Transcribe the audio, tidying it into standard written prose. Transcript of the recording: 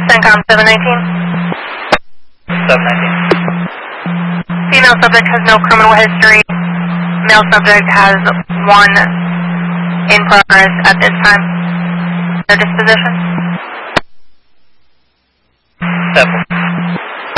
CENTCOM 719. 719. Female subject has no criminal history. Male subject has one in progress at this time. Their disposition. 7.